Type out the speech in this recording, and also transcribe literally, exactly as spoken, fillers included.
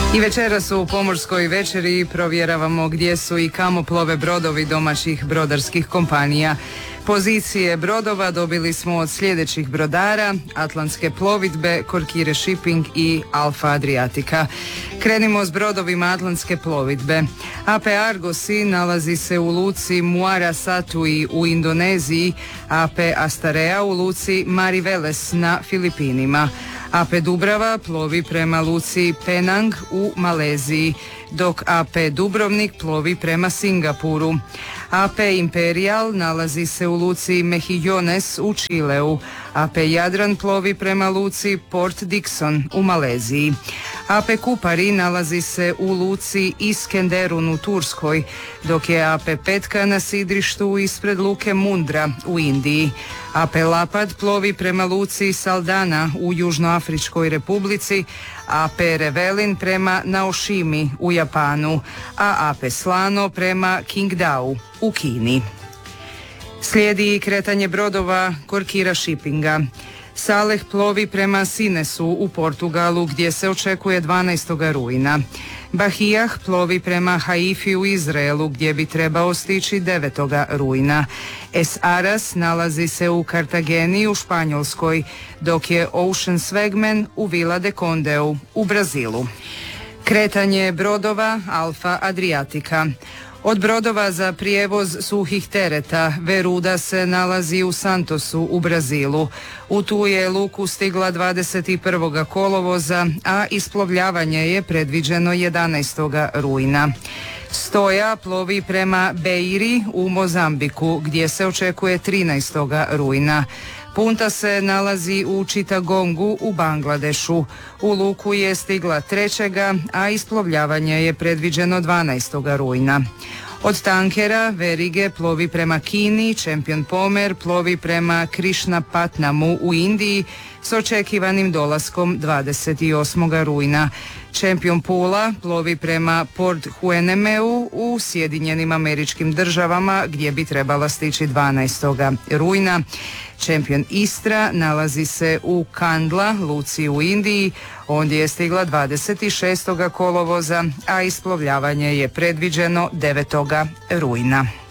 I večeras u Pomorskoj večeri provjeravamo gdje su i kamo plove brodovi domaćih brodarskih kompanija. Pozicije brodova dobili smo od sljedećih brodara: Atlantske plovidbe, Corkire Shipping i Alfa Adriatica. Krenimo s brodovima Atlantske plovidbe. A P Argosi nalazi se u luci Muara Satui u Indoneziji, A P Astarea u luci Mariveles na Filipinima. A P Dubrava plovi prema luci Penang u Maleziji, dok A P Dubrovnik plovi prema Singapuru. A P Imperial nalazi se u luci Mejillones u Čileu. A P Jadran plovi prema luci Port Dickson u Maleziji. A P Kupari nalazi se u luci Iskenderun u Turskoj, dok je A P Petka na sidrištu ispred luke Mundra u Indiji. A P Lapad plovi prema luci Saldana u Južnoafričkoj Republici, A P Revelin prema Naoshimi u Japanu, a A P Slano prema Qingdao u Kini. Slijedi kretanje brodova Corkira Shippinga. Saleh plovi prema Sinesu u Portugalu gdje se očekuje dvanaestog rujna. Bahijah plovi prema Haifi u Izraelu gdje bi trebao stići devetog rujna. Es Aras nalazi se u Kartageni u Španjolskoj, dok je Ocean Swagman u Vila de Condeu u Brazilu. Kretanje brodova Alfa Adriatica. Od brodova za prijevoz suhih tereta Veruda se nalazi u Santosu u Brazilu. U tu je luku stigla dvadeset prvog kolovoza, a isplovljavanje je predviđeno jedanaestog rujna. Stoja plovi prema Beiri u Mozambiku gdje se očekuje trinaestog rujna. Punta se nalazi u Chittagongu u Bangladešu. U luku je stigla trećega, a isplovljavanje je predviđeno dvanaestog rujna. Od tankera Verige plovi prema Kini, Champion Pomer plovi prema Krishnapatnamu u Indiji s očekivanim dolaskom dvadeset osmog rujna. Champion Pula plovi prema Port Huenemeu u Sjedinjenim Američkim Državama gdje bi trebala stići dvanaestog rujna. Champion Istra nalazi se u Kandla, luci u Indiji, ondje je stigla dvadeset šestog kolovoza, a isplovljavanje je predviđeno devetog rujna.